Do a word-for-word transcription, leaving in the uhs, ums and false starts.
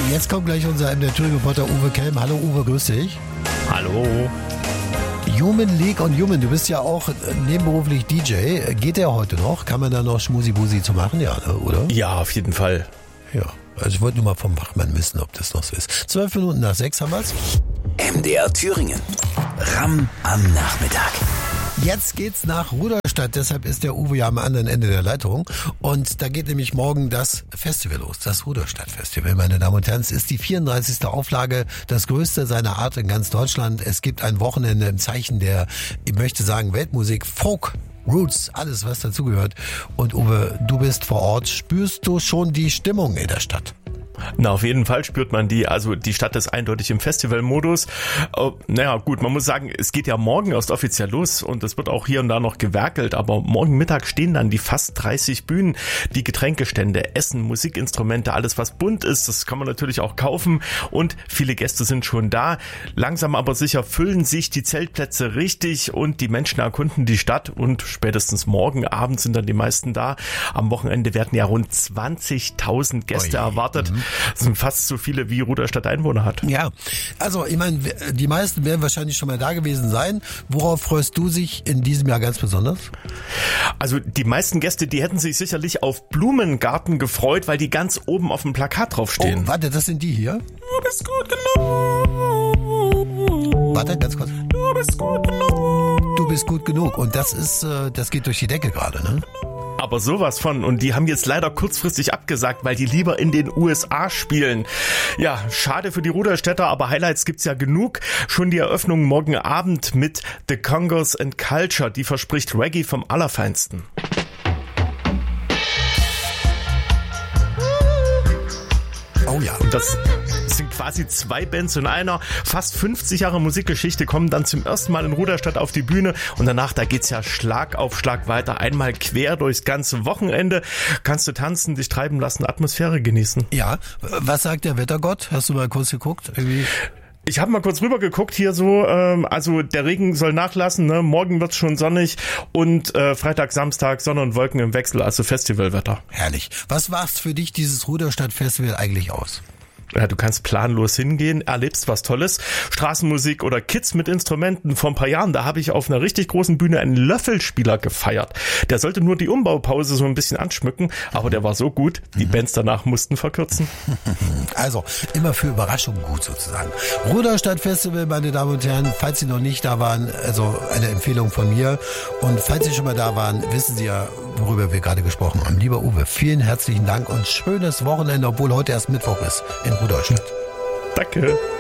Jetzt kommt gleich unser M D R Thüringen-Reporter Uwe Kelm. Hallo Uwe, grüß dich. Hallo. Human League und Human, du bist ja auch nebenberuflich D J. Geht der heute noch? Kann man da noch Schmusi-Busi zu machen? Ja, ne, oder? Ja, auf jeden Fall. Ja, also ich wollte nur mal vom Wachmann wissen, ob das noch so ist. Zwölf Minuten nach sechs haben wir's. M D R Thüringen. Ram am Nachmittag. Jetzt geht's nach Rudolstadt, deshalb ist der Uwe ja am anderen Ende der Leitung. Und da geht nämlich morgen das Festival los, das Rudolstadt-Festival, meine Damen und Herren. Es ist die vierunddreißigste Auflage, das größte seiner Art in ganz Deutschland. Es gibt ein Wochenende im Zeichen der, ich möchte sagen, Weltmusik, Folk, Roots, alles was dazugehört. Und Uwe, du bist vor Ort, spürst du schon die Stimmung in der Stadt? Na, auf jeden Fall spürt man die. Also die Stadt ist eindeutig im Festivalmodus. Oh, naja, gut, man muss sagen, es geht ja morgen erst offiziell los und es wird auch hier und da noch gewerkelt. Aber morgen Mittag stehen dann die fast dreißig Bühnen, die Getränkestände, Essen, Musikinstrumente, alles was bunt ist, das kann man natürlich auch kaufen. Und viele Gäste sind schon da. Langsam aber sicher füllen sich die Zeltplätze richtig und die Menschen erkunden die Stadt. Und spätestens morgen Abend sind dann die meisten da. Am Wochenende werden ja rund zwanzigtausend Gäste Oi. erwartet. Mhm. Das sind fast so viele, wie Rudolstadt Einwohner hat. Ja, also ich meine, die meisten werden wahrscheinlich schon mal da gewesen sein. Worauf freust du dich in diesem Jahr ganz besonders? Also die meisten Gäste, die hätten sich sicherlich auf Blumengarten gefreut, weil die ganz oben auf dem Plakat draufstehen. Oh, warte, das sind die hier? Du bist gut genug. Warte, ganz kurz. Du bist gut genug. Du bist gut genug. Und das ist, das geht durch die Decke gerade, ne? Aber sowas von. Und die haben jetzt leider kurzfristig abgesagt, weil die lieber in den U S A spielen. Ja, schade für die Rudolstädter, aber Highlights gibt's ja genug. Schon die Eröffnung morgen Abend mit The Congos and Culture, die verspricht Reggae vom Allerfeinsten. Oh ja. Und das sind quasi zwei Bands in einer. Fast fünfzig Jahre Musikgeschichte kommen dann zum ersten Mal in Rudolstadt auf die Bühne und danach, da geht's ja Schlag auf Schlag weiter. Einmal quer durchs ganze Wochenende. Kannst du tanzen, dich treiben lassen, Atmosphäre genießen. Ja, was sagt der Wettergott? Hast du mal kurz geguckt? Irgendwie? Ich habe mal kurz rüber geguckt hier so, ähm, also der Regen soll nachlassen, ne? Morgen wird's schon sonnig und äh, Freitag, Samstag Sonne und Wolken im Wechsel, also Festivalwetter. Herrlich. Was macht für dich dieses Rudolstadt-Festival eigentlich aus? Ja, du kannst planlos hingehen, erlebst was Tolles. Straßenmusik oder Kids mit Instrumenten. Vor ein paar Jahren, da habe ich auf einer richtig großen Bühne einen Löffelspieler gefeiert. Der sollte nur die Umbaupause so ein bisschen anschmücken, aber der war so gut, die Bands danach mussten verkürzen. Also, immer für Überraschungen gut sozusagen. Rudolstadt Festival, meine Damen und Herren, falls Sie noch nicht da waren, also eine Empfehlung von mir. Und falls Sie schon mal da waren, wissen Sie ja, worüber wir gerade gesprochen haben. Lieber Uwe, vielen herzlichen Dank und schönes Wochenende, obwohl heute erst Mittwoch ist in Rudolstadt. Danke.